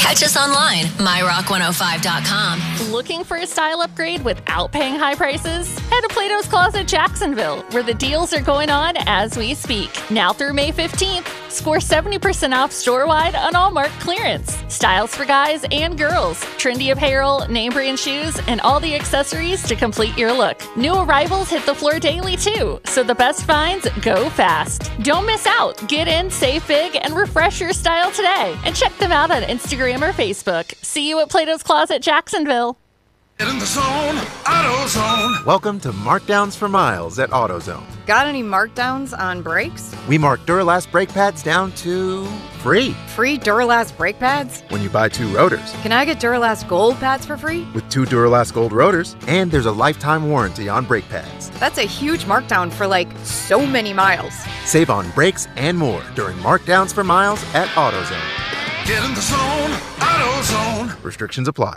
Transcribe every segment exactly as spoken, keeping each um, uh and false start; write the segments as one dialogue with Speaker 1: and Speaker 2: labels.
Speaker 1: Catch us online, my rock one oh five dot com.
Speaker 2: Looking for a style upgrade without paying high prices? Head to Plato's Closet Jacksonville, where the deals are going on as we speak. Now through May fifteenth, score seventy percent off store-wide on all marked clearance. Styles for guys and girls, trendy apparel, name brand shoes, and all the accessories to complete your look. New arrivals hit the floor daily too, so the best finds go fast. Don't miss out. Get in, save big, and refresh your style today. And check them out on Instagram or Facebook. See you at Plato's Closet Jacksonville.
Speaker 3: Get in the zone, AutoZone.
Speaker 4: Welcome to Markdowns for Miles at AutoZone.
Speaker 5: Got any markdowns on brakes?
Speaker 4: We mark Duralast brake pads down to free
Speaker 5: Free Duralast brake pads?
Speaker 4: when you buy two rotors.
Speaker 5: Can I get Duralast gold pads for free?
Speaker 4: With two Duralast Gold rotors, and there's a lifetime warranty on brake pads.
Speaker 5: That's a huge markdown for like so many miles.
Speaker 4: Save on brakes and more during Markdowns for Miles at AutoZone.
Speaker 3: Get in the zone, AutoZone.
Speaker 4: Restrictions apply.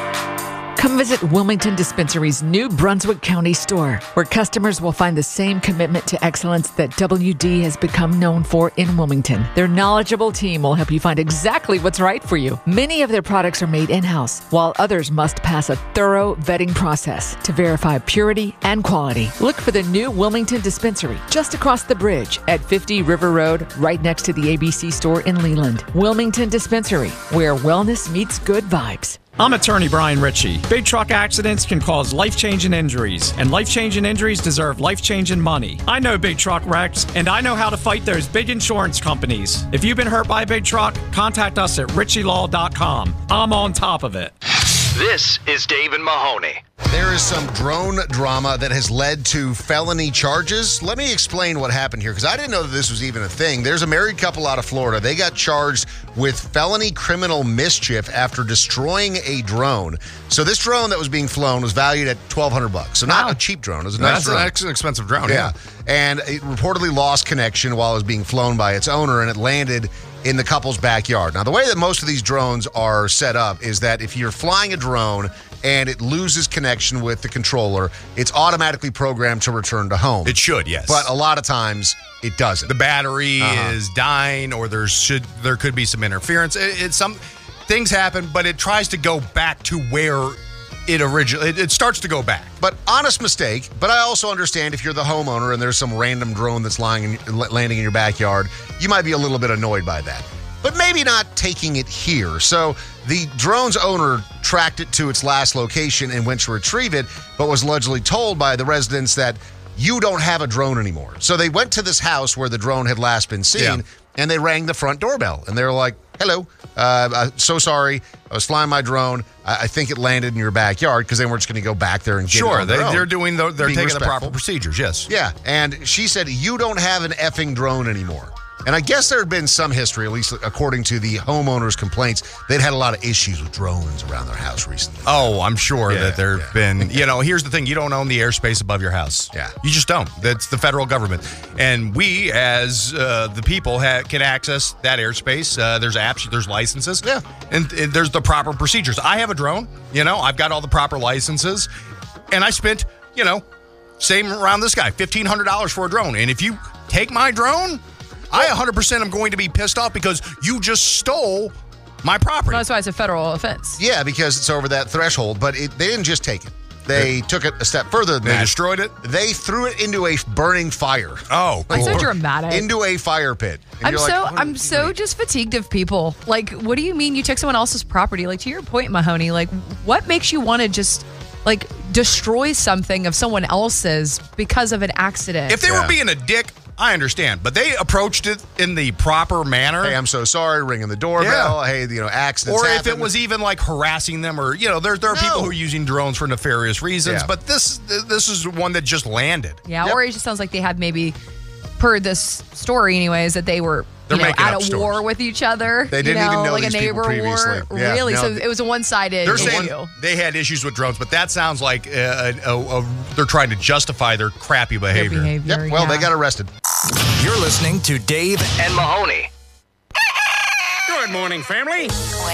Speaker 6: Come visit Wilmington Dispensary's new Brunswick County store, where customers will find the same commitment to excellence that W D has become known for in Wilmington. Their knowledgeable team will help you find exactly what's right for you. Many of their products are made in-house, while others must pass a thorough vetting process to verify purity and quality. Look for the new Wilmington Dispensary just across the bridge at fifty River Road, right next to the A B C store in Leland. Wilmington Dispensary, where wellness meets good vibes.
Speaker 7: I'm attorney Brian Ritchie. Big truck accidents can cause life-changing injuries, and life-changing injuries deserve life-changing money. I know big truck wrecks, and I know how to fight those big insurance companies. If you've been hurt by a big truck, contact us at ritchie law dot com. I'm on top of it.
Speaker 8: This is Dave and Mahoney.
Speaker 9: There is some drone drama that has led to felony charges. Let me explain what happened here, because I didn't know that this was even a thing. There's a married couple out of Florida. They got charged with felony criminal mischief after destroying a drone. So this drone that was being flown was valued at twelve hundred bucks. So not wow. a cheap drone. It was a nice
Speaker 10: That's
Speaker 9: drone.
Speaker 10: That's an expensive drone,
Speaker 9: yeah.
Speaker 10: yeah.
Speaker 9: And it reportedly lost connection while it was being flown by its owner, and it landed in the couple's backyard. Now, the way that most of these drones are set up is that if you're flying a drone and it loses connection with the controller, it's automatically programmed to return to home.
Speaker 10: It should, yes.
Speaker 9: But a lot of times, it doesn't.
Speaker 10: The battery
Speaker 9: Uh-huh.
Speaker 10: is dying, or there should there could be some interference. It, it's some things happen, but it tries to go back to where it originally. It, it starts to go back.
Speaker 9: But honest mistake. But I also understand if you're the homeowner and there's some random drone that's lying in, landing in your backyard, you might be a little bit annoyed by that. But maybe not taking it here. So the drone's owner tracked it to its last location and went to retrieve it, but was allegedly told by the residents that you don't have a drone anymore. So they went to this house where the drone had last been seen,
Speaker 10: Yeah.
Speaker 9: and they rang the front doorbell. And they were like, hello, uh, I'm so sorry. I was flying my drone. I, I think it landed in your backyard, because they weren't just going to go back there and get
Speaker 10: Sure,
Speaker 9: it on
Speaker 10: they,
Speaker 9: their own.
Speaker 10: they're doing the, they're
Speaker 9: Being
Speaker 10: taking the
Speaker 9: respectful.
Speaker 10: proper procedures. Yes.
Speaker 9: Yeah, and she said, you don't have an effing drone anymore. And I guess there had been some history, at least according to the homeowners' complaints. They'd had a lot of issues with drones around their house recently.
Speaker 10: Oh, I'm sure
Speaker 9: Yeah,
Speaker 10: that there have
Speaker 9: yeah.
Speaker 10: been, you know, here's the thing. You don't own the airspace above your house.
Speaker 9: Yeah.
Speaker 10: You just don't. That's the federal government. And we, as uh, the people, ha- can access that airspace. Uh, there's apps, there's licenses.
Speaker 9: Yeah.
Speaker 10: And, and there's the proper procedures. I have a drone. You know, I've got all the proper licenses. And I spent, you know, same around this guy, fifteen hundred dollars for a drone. And if you take my drone, I one hundred percent am going to be pissed off because you just stole my property.
Speaker 11: That's why it's a federal offense.
Speaker 9: Yeah, because it's over that threshold. But it, they didn't just take it. They yeah. took it a step further than
Speaker 10: they
Speaker 9: that.
Speaker 10: They destroyed it?
Speaker 9: They threw it into a burning fire.
Speaker 10: Oh,
Speaker 11: cool. So dramatic.
Speaker 9: Into a fire pit. And
Speaker 11: I'm so
Speaker 9: like,
Speaker 11: I'm so just fatigued of people. Like, what do you mean you took someone else's property? Like, to your point, Mahoney, like, what makes you want to just, like, destroy something of someone else's because of an accident?
Speaker 10: If they
Speaker 9: yeah.
Speaker 10: were being a dick, I understand, but they approached it in the proper manner.
Speaker 9: Hey, I'm so sorry, ringing the doorbell. Yeah. Hey, you know, accidents
Speaker 10: Or
Speaker 9: happen.
Speaker 10: if it was even like harassing them, or, you know, there, there are
Speaker 9: no.
Speaker 10: people who are using drones for nefarious reasons,
Speaker 9: yeah.
Speaker 10: but this this is one that just landed.
Speaker 11: Yeah,
Speaker 9: yep.
Speaker 11: or it just sounds like they had maybe, per this story anyways, that they were you know, at a
Speaker 10: stories.
Speaker 11: war with each other.
Speaker 9: They didn't
Speaker 11: you know,
Speaker 9: even know
Speaker 11: like
Speaker 9: these
Speaker 11: a neighbor
Speaker 9: people previously.
Speaker 11: war.
Speaker 9: Yeah,
Speaker 11: really?
Speaker 9: no,
Speaker 11: So it was a one-sided
Speaker 10: They're
Speaker 11: issue.
Speaker 10: saying they had issues with drones, but that sounds like uh, a, a, a, they're trying to justify their crappy behavior.
Speaker 11: Their behavior
Speaker 9: yep. Well,
Speaker 11: yeah.
Speaker 9: they got arrested.
Speaker 8: You're listening to Dave and Mahoney.
Speaker 12: Good morning, family.